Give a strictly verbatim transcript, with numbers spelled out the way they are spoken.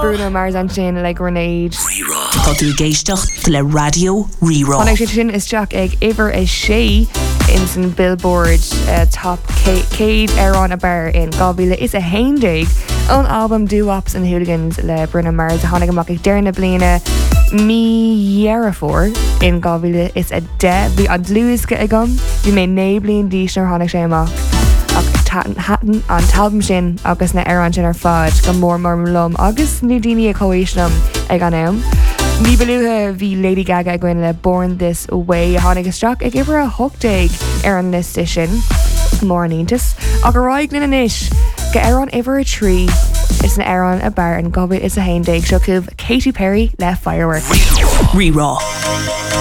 Bruno Mars an sin le Grenade. Tá tú géisteach le Radio Rerá. An sé sin is Jack ag iwwer is sé in san Billboard uh, top Cade Aaron a bar in Gabile is a Haindig an album Doo-Wops and Hooligans le Bruno Mars a hánig amach ag dearna blina mi Yerafor in Gabile is a de bhí an dlúisce agam bhí mé né blion díos nar hánig sé amach ach tatan hatan an talbum sin agus na Aaron sin ar fad go mór mór lum agus nu daoine a choéisnam ag an am. Ní beluha bhí Lady Gaga ag goin le Born This Way a hánig isteach ag ibre a hochtaig ar an liste sin mór an intas ag go ráig lin inis go Aaron ibre a trí is an Aaron a bar an Gobit is a Haindig seo cubh Katy Perry le Firework. Rerá.